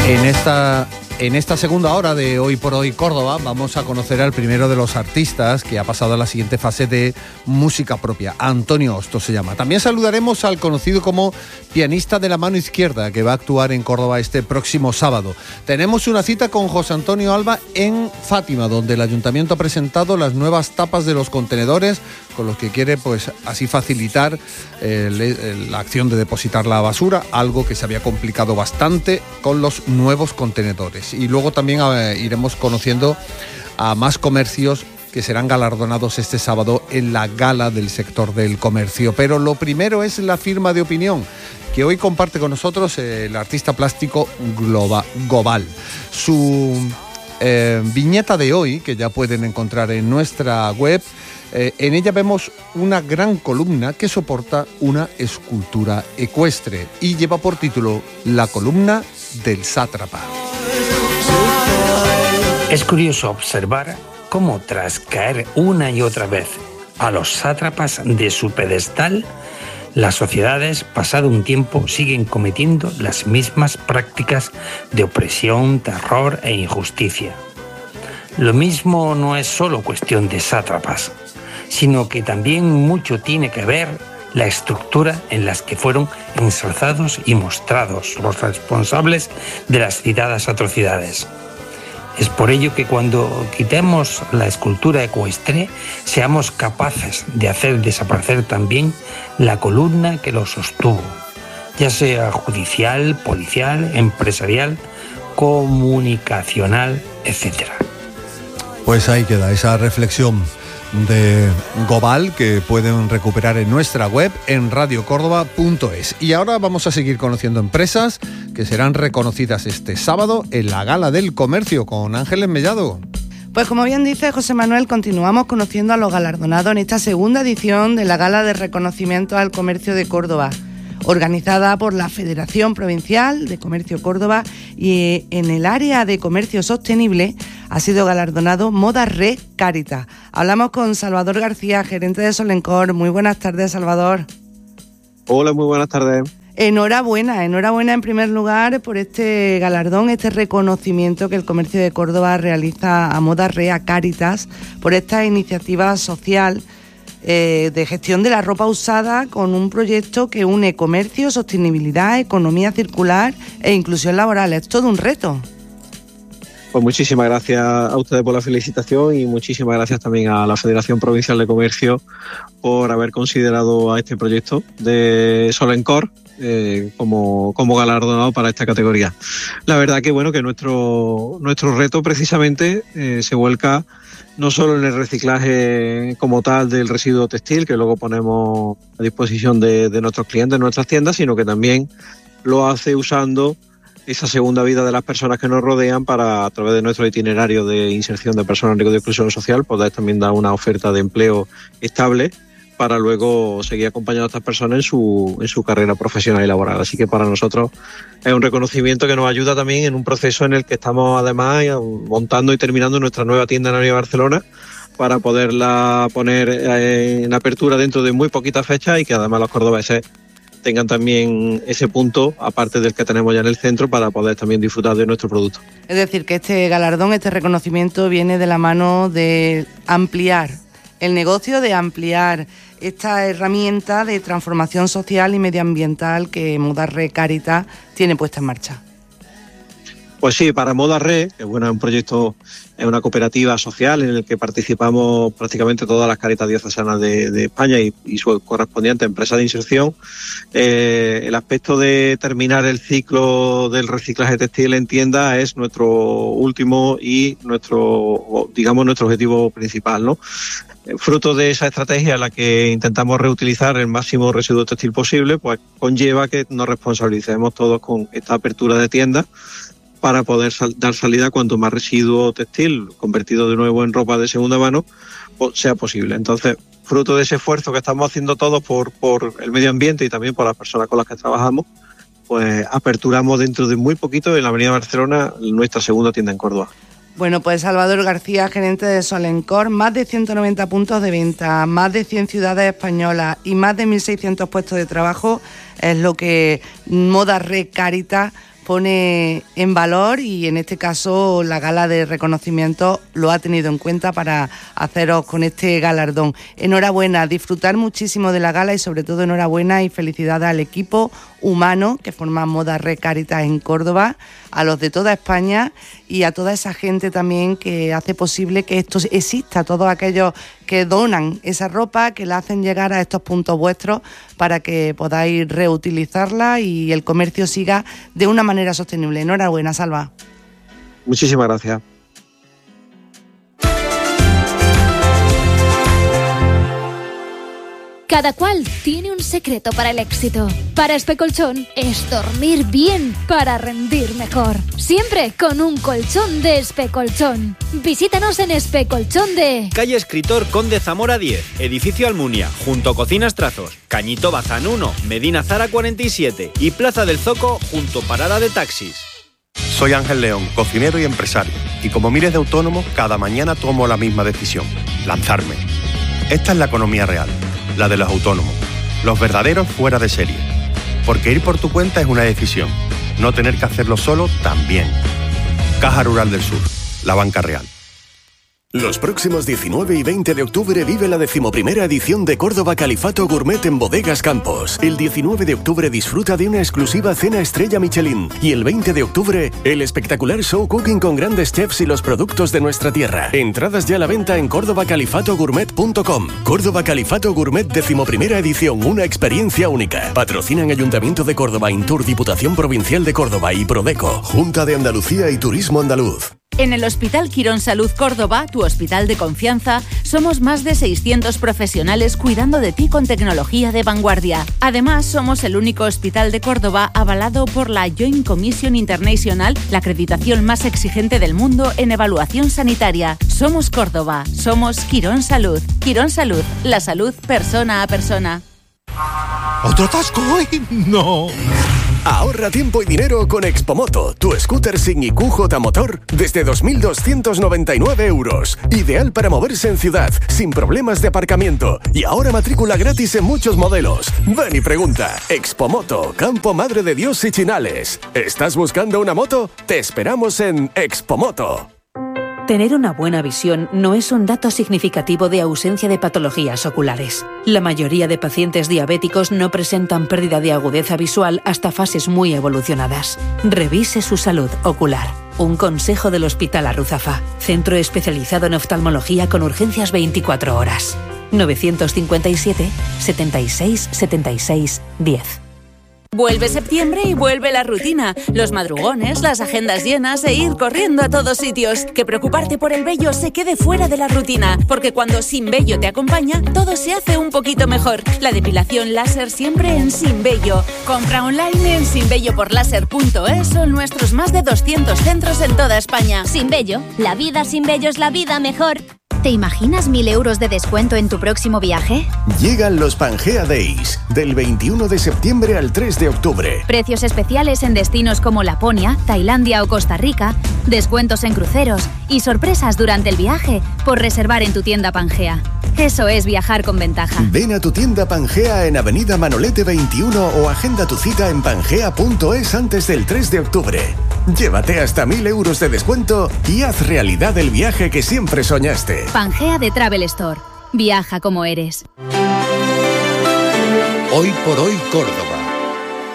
En esta segunda hora de Hoy por Hoy Córdoba vamos a conocer al primero de los artistas que ha pasado a la siguiente fase de música propia. Antonio Hostos se llama. También saludaremos al conocido como pianista de la mano izquierda, que va a actuar en Córdoba este próximo sábado. Tenemos una cita con José Antonio Alba en Fátima, donde el Ayuntamiento ha presentado las nuevas tapas de los contenedores, con los que quiere pues así facilitar la acción de depositar la basura, algo que se había complicado bastante con los nuevos contenedores. Y luego también iremos conociendo a más comercios que serán galardonados este sábado en la gala del sector del comercio. Pero lo primero es la firma de opinión que hoy comparte con nosotros el artista plástico Gobal. Su viñeta de hoy, que ya pueden encontrar en nuestra web, en ella vemos una gran columna que soporta una escultura ecuestre y lleva por título La columna del sátrapa. Es curioso observar cómo, tras caer una y otra vez a los sátrapas de su pedestal, las sociedades, pasado un tiempo, siguen cometiendo las mismas prácticas de opresión, terror e injusticia. Lo mismo no es solo cuestión de sátrapas, sino que también mucho tiene que ver la estructura en las que fueron ensalzados y mostrados los responsables de las citadas atrocidades. Es por ello que cuando quitemos la escultura ecuestre, seamos capaces de hacer desaparecer también la columna que lo sostuvo, ya sea judicial, policial, empresarial, comunicacional, etc. Pues ahí queda esa reflexión de Gobal, que pueden recuperar en nuestra web en radiocórdoba.es. Y ahora vamos a seguir conociendo empresas que serán reconocidas este sábado en la Gala del Comercio con Ángeles Mellado. Pues como bien dice José Manuel, continuamos conociendo a los galardonados en esta segunda edición de la Gala de Reconocimiento al Comercio de Córdoba, organizada por la Federación Provincial de Comercio Córdoba, y en el área de comercio sostenible ha sido galardonado Moda Re Caritas. Hablamos con Salvador García, gerente de Solencor. Muy buenas tardes, Salvador. Hola, muy buenas tardes. Enhorabuena en primer lugar por este galardón, este reconocimiento que el comercio de Córdoba realiza a Moda Re Caritas por esta iniciativa social de gestión de la ropa usada, con un proyecto que une comercio, sostenibilidad, economía circular e inclusión laboral. Es todo un reto. Pues muchísimas gracias a ustedes por la felicitación y muchísimas gracias también a la Federación Provincial de Comercio por haber considerado a este proyecto de Solencor como galardonado para esta categoría. La verdad que bueno, que nuestro reto precisamente se vuelca no solo en el reciclaje como tal del residuo textil, que luego ponemos a disposición de nuestros clientes en nuestras tiendas, sino que también lo hace usando esa segunda vida de las personas que nos rodean para, a través de nuestro itinerario de inserción de personas en riesgo de exclusión social, poder también dar una oferta de empleo estable para luego seguir acompañando a estas personas en su carrera profesional y laboral. Así que para nosotros es un reconocimiento que nos ayuda también en un proceso en el que estamos además montando y terminando nuestra nueva tienda en la Avenida Barcelona para poderla poner en apertura dentro de muy poquitas fechas y que además los cordobeses tengan también ese punto, aparte del que tenemos ya en el centro, para poder también disfrutar de nuestro producto. Es decir, que este galardón, este reconocimiento viene de la mano de ampliar el negocio, de ampliar esta herramienta de transformación social y medioambiental que Moda Re Caritas tiene puesta en marcha. Pues sí, para Moda Re, que bueno, es un proyecto, es una cooperativa social en el que participamos prácticamente todas las Caritas diocesanas de España y su correspondiente empresa de inserción. El aspecto de terminar el ciclo del reciclaje textil en tienda es nuestro último y nuestro objetivo principal, ¿no? Fruto de esa estrategia en la que intentamos reutilizar el máximo residuo textil posible, pues conlleva que nos responsabilicemos todos con esta apertura de tiendas para poder dar salida a cuanto más residuo textil convertido de nuevo en ropa de segunda mano sea posible. Entonces, fruto de ese esfuerzo que estamos haciendo todos por el medio ambiente y también por las personas con las que trabajamos, pues aperturamos dentro de muy poquito en la Avenida Barcelona nuestra segunda tienda en Córdoba. Bueno, pues Salvador García, gerente de Solencor, más de 190 puntos de venta, más de 100 ciudades españolas y más de 1.600 puestos de trabajo es lo que Moda Re Caritas pone en valor, y en este caso la gala de reconocimiento lo ha tenido en cuenta para haceros con este galardón. Enhorabuena, disfrutar muchísimo de la gala y sobre todo enhorabuena y felicidades al equipo humano que forma Moda Red Caritas en Córdoba, a los de toda España y a toda esa gente también que hace posible que esto exista, todos aquellos que donan esa ropa, que la hacen llegar a estos puntos vuestros para que podáis reutilizarla y el comercio siga de una manera sostenible. Enhorabuena, Salva. Muchísimas gracias. Cada cual tiene un secreto para el éxito. Para Especolchón es dormir bien para rendir mejor. Siempre con un colchón de Especolchón. Visítanos en Especolchón de... Calle Escritor Conde Zamora 10, Edificio Almunia, junto a Cocinas Trazos, Cañito Bazán 1, Medina Zara 47 y Plaza del Zoco, junto Parada de Taxis. Soy Ángel León, cocinero y empresario, y como miles de autónomos, cada mañana tomo la misma decisión: lanzarme. Esta es la economía real, la de los autónomos, los verdaderos fuera de serie. Porque ir por tu cuenta es una decisión, no tener que hacerlo solo también. Caja Rural del Sur, la banca real. Los próximos 19 y 20 de octubre vive la 11ª edición de Córdoba Califato Gourmet en Bodegas Campos. El 19 de octubre disfruta de una exclusiva cena estrella Michelin. Y el 20 de octubre, el espectacular show cooking con grandes chefs y los productos de nuestra tierra. Entradas ya a la venta en cordobacalifatogourmet.com. Córdoba Califato Gourmet 11ª edición, una experiencia única. Patrocinan Ayuntamiento de Córdoba, Intur, Diputación Provincial de Córdoba y Prodeco, Junta de Andalucía y Turismo Andaluz. En el Hospital Quirón Salud Córdoba, tu hospital de confianza, somos más de 600 profesionales cuidando de ti con tecnología de vanguardia. Además, somos el único hospital de Córdoba avalado por la Joint Commission International, la acreditación más exigente del mundo en evaluación sanitaria. Somos Córdoba, somos Quirón Salud. Quirón Salud, la salud persona a persona. ¿Otro atasco hoy? No. Ahorra tiempo y dinero con Expomoto, tu scooter sin IQ J-Motor desde 2.299 euros. Ideal para moverse en ciudad, sin problemas de aparcamiento. Y ahora matrícula gratis en muchos modelos. Ven y pregunta. Expomoto, Campo Madre de Dios y Chinales. ¿Estás buscando una moto? Te esperamos en Expomoto. Tener una buena visión no es un dato significativo de ausencia de patologías oculares. La mayoría de pacientes diabéticos no presentan pérdida de agudeza visual hasta fases muy evolucionadas. Revise su salud ocular. Un consejo del Hospital Arruzafa, centro especializado en oftalmología con urgencias 24 horas. 957 76 76 10. Vuelve septiembre y vuelve la rutina, los madrugones, las agendas llenas e ir corriendo a todos sitios. Que preocuparte por el vello se quede fuera de la rutina, porque cuando Sin Vello te acompaña, todo se hace un poquito mejor. La depilación láser siempre en Sin Vello. Compra online en sinvelloporlaser.es o en nuestros más de 200 centros en toda España. Sin Vello, la vida sin vello es la vida mejor. ¿Te imaginas 1.000 euros de descuento en tu próximo viaje? Llegan los Pangea Days, del 21 de septiembre al 3 de octubre. Precios especiales en destinos como Laponia, Tailandia o Costa Rica, descuentos en cruceros y sorpresas durante el viaje por reservar en tu tienda Pangea. Eso es viajar con ventaja. Ven a tu tienda Pangea en Avenida Manolete 21 o agenda tu cita en pangea.es antes del 3 de octubre. Llévate hasta 1.000 euros de descuento y haz realidad el viaje que siempre soñaste. Pangea de Travel Store. Viaja como eres. Hoy por hoy Córdoba.